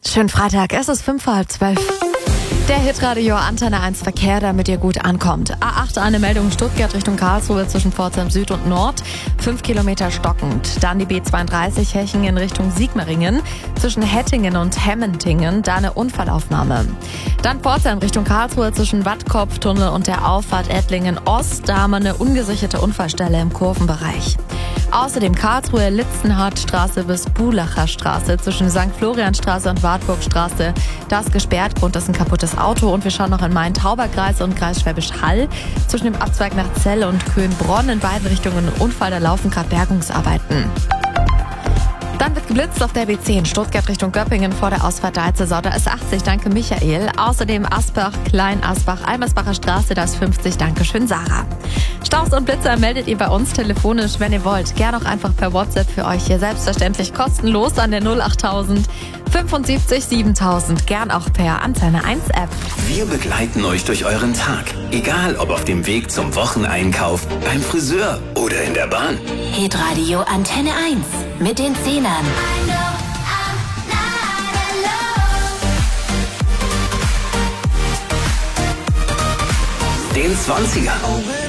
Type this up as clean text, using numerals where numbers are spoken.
Schönen Freitag, es ist 11:55. Der Hitradio Antenne 1 Verkehr, damit ihr gut ankommt. A8 eine Meldung Stuttgart Richtung Karlsruhe zwischen Pforzheim Süd und Nord. 5 Kilometer stockend. Dann die B32 Hechingen Richtung Sigmaringen. Zwischen Hettingen und Hemmentingen, da eine Unfallaufnahme. Dann Pforzheim Richtung Karlsruhe zwischen Wattkopftunnel und der Auffahrt Ettlingen Ost. Da haben wir eine ungesicherte Unfallstelle im Kurvenbereich. Außerdem Karlsruhe Litzenhardtstraße bis Bulacher Straße zwischen St. Florianstraße und Wartburgstraße. Da ist gesperrt, Grund ist ein kaputtes Auto. Und wir schauen noch in Main-Tauber-Kreis und Kreis Schwäbisch Hall. Zwischen dem Abzweig nach Zell und Köhnbronn in beiden Richtungen ein Unfall, da laufen gerade Bergungsarbeiten. Dann wird geblitzt auf der B10 Stuttgart Richtung Göppingen vor der Ausfahrt Deizesau. Da ist 80, danke Michael. Außerdem Asbach, Klein-Asbach, Almersbacher Straße, da ist 50, danke schön Sarah. Staus und Blitzer meldet ihr bei uns telefonisch, wenn ihr wollt. Gerne auch einfach per WhatsApp für euch hier selbstverständlich kostenlos an der 08000 75 7000. Gern auch per Antenne 1 App. Wir begleiten euch durch euren Tag. Egal ob auf dem Weg zum Wocheneinkauf, beim Friseur oder in der Bahn. Hitradio Antenne 1 mit den Zehnern. Den 20ern.